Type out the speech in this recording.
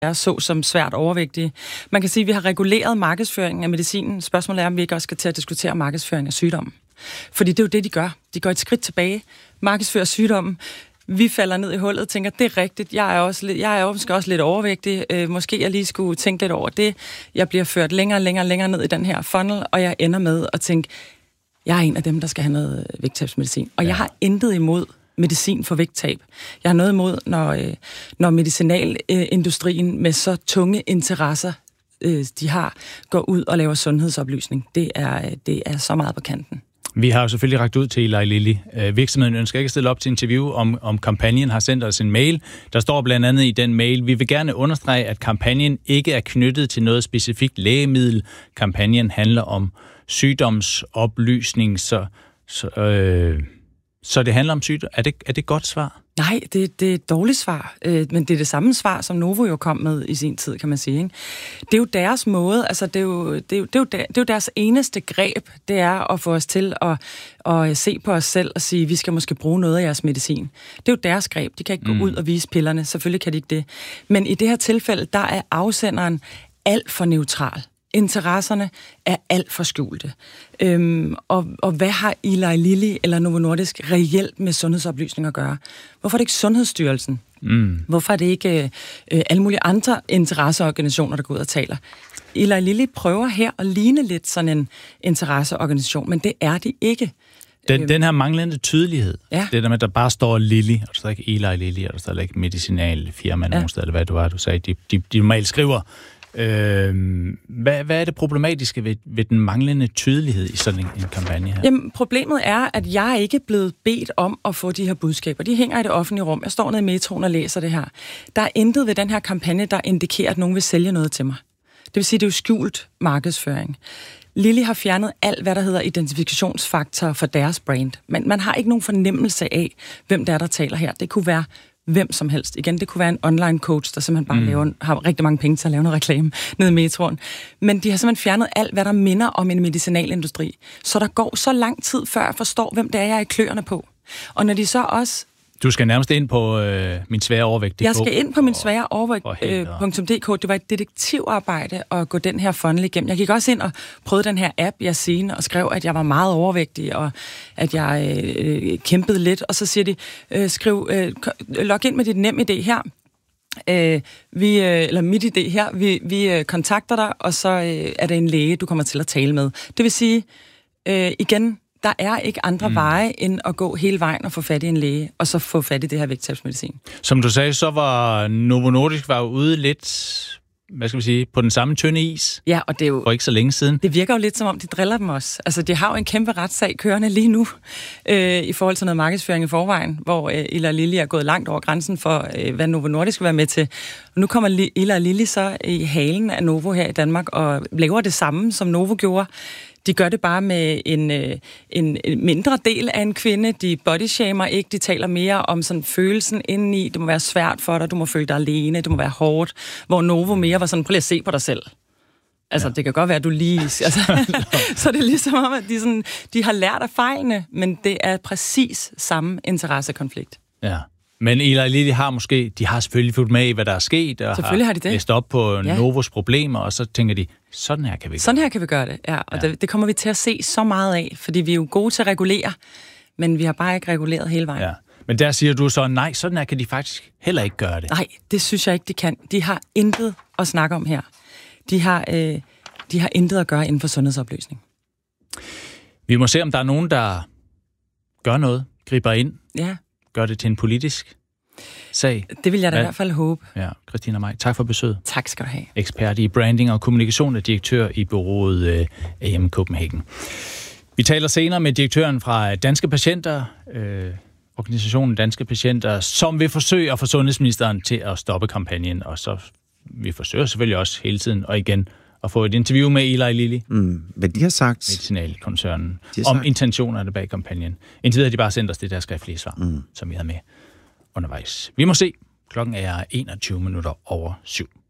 er så som svært overvægtige. Man kan sige, at vi har reguleret markedsføringen af medicinen. Spørgsmålet er, om vi ikke også skal til at diskutere markedsføring af sygdommen. Fordi det er jo det, de gør. De går et skridt tilbage, markedsfører sygdommen. Vi falder ned i hullet og tænker, det er rigtigt, jeg er måske også lidt overvægtig. Måske jeg lige skulle tænke lidt over det. Jeg bliver ført længere ned i den her funnel, og jeg ender med at tænke, jeg er en af dem, der skal have noget vægttabsmedicin. Og jeg har intet imod medicin for vægttab. Jeg har noget imod, når medicinalindustrien med så tunge interesser, de har, går ud og laver sundhedsoplysning. Det er så meget på kanten. Vi har jo selvfølgelig rakt ud til Eli Lilly. Virksomheden ønsker ikke at stille op til interview om kampagnen, har sendt os en mail. Der står blandt andet i den mail, vi vil gerne understrege, at kampagnen ikke er knyttet til noget specifikt lægemiddel. Kampagnen handler om sygdomsoplysning, så det handler om sygdom. Er det et godt svar? Nej, det er et dårligt svar, men det er det samme svar, som Novo jo kom med i sin tid, kan man sige. Ikke? Det er jo deres måde, altså det er jo deres eneste greb, det er at få os til at se på os selv og sige, vi skal måske bruge noget af jeres medicin. Det er jo deres greb, de kan ikke gå ud og vise pillerne, selvfølgelig kan de ikke det. Men i det her tilfælde, der er afsenderen alt for neutral. Interesserne er alt for skjulte. Og hvad har Eli Lilly eller Novo Nordisk reelt med sundhedsoplysning at gøre? Hvorfor er det ikke Sundhedsstyrelsen? Hvorfor er det ikke alle mulige andre interesseorganisationer, der går ud og taler? Eli Lilly prøver her at ligne lidt sådan en interesseorganisation, men det er de ikke. Den her manglende tydelighed, det der med, at der bare står Lilly, og der står ikke Eli Lilly, og der står ikke medicinalfirma nogen steder, eller hvad det var, du sagde, de normalt skriver. Hvad er det problematiske ved den manglende tydelighed i sådan en kampagne her? Jamen, problemet er, at jeg ikke er blevet bedt om at få de her budskaber. De hænger i det offentlige rum. Jeg står nede i metroen og læser det her. Der er intet ved den her kampagne, der indikerer, at nogen vil sælge noget til mig. Det vil sige, det er jo skjult markedsføring. Lilly har fjernet alt, hvad der hedder identifikationsfaktor for deres brand. Men man har ikke nogen fornemmelse af, hvem der taler her. Det kunne være hvem som helst. Igen, det kunne være en online coach, der simpelthen bare har rigtig mange penge til at lave noget reklame nede i metroen. Men de har simpelthen fjernet alt, hvad der minder om en medicinalindustri. Så der går så lang tid, før jeg forstår, hvem det er, jeg er i kløerne på. Og når de så også... Du skal nærmest ind på min svære overvægt.dk. Jeg skal ind på min svære overvægt.dk. Det var et detektivarbejde at gå den her funnel igennem. Jeg gik også ind og prøvede den her app, Yasin, og skrev, at jeg var meget overvægtig, og at jeg kæmpede lidt. Og så siger de, log ind med dit NemID her. Eller mit idé her. Vi kontakter dig, og så er det en læge, du kommer til at tale med. Det vil sige, igen... Der er ikke andre veje, end at gå hele vejen og få fat i en læge, og så få fat i det her vægttabsmedicin. Som du sagde, så var Novo Nordisk ude lidt, på den samme tynde is. Ja, og det er jo... For ikke så længe siden. Det virker jo lidt som om, de driller dem også. Altså, de har jo en kæmpe retssag kørende lige nu, i forhold til noget markedsføring i forvejen, hvor Eli Lilly er gået langt over grænsen for, hvad Novo Nordisk vil være med til. Og nu kommer Eli Lilly så i halen af Novo her i Danmark, og laver det samme, som Novo gjorde. De gør det bare med en mindre del af en kvinde. De bodyshamer ikke. De taler mere om sådan følelsen indeni. Det må være svært for dig. Du må føle dig alene. Det må være hårdt. Hvor Novo mere var sådan, prøv lige at se på dig selv. Altså, det kan godt være, at du lige... Altså, så det er ligesom om, at de har lært af fejlene, men det er præcis samme interessekonflikt. Ja. Men Eli Lilly har selvfølgelig fulgt med i, hvad der er sket, og har læst op på Novos problemer, og så tænker de, sådan her kan vi gøre det, ja. Og det kommer vi til at se så meget af, fordi vi er jo gode til at regulere, men vi har bare ikke reguleret hele vejen. Ja. Men der siger du så, nej, sådan her kan de faktisk heller ikke gøre det. Nej, det synes jeg ikke, de kan. De har intet at snakke om her. De har intet at gøre inden for sundhedsoplysning. Vi må se, om der er nogen, der gør noget, griber ind. Ja. Gør det til en politisk sag. Det vil jeg da i hvert fald håbe. Ja, Christina Maj, tak for besøget. Tak skal du have. Ekspert i branding og kommunikation og direktør i bureauet AM Copenhagen. Vi taler senere med direktøren fra Danske Patienter, organisationen Danske Patienter, som vil forsøge at få sundhedsministeren til at stoppe kampagnen, og så vi forsøger selvfølgelig også hele tiden og igen at få et interview med Eli Lilly. Men de har sagt... Medicinalkoncernen. Om intentionerne bag kampagnen. Indtil videre har de bare sendt os det der skriftlige svar, som vi havde med undervejs. Vi må se. Klokken er 21:07.